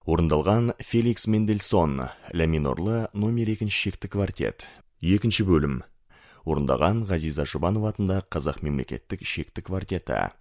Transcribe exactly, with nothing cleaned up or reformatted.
Орындалған Феликс Мендельсон, ля минорлы номер екінші шекті квартет. Екінші бөлім. Орындаған Ғазиза Жұбанова атында Қазақ мемлекеттік шекті квартеті.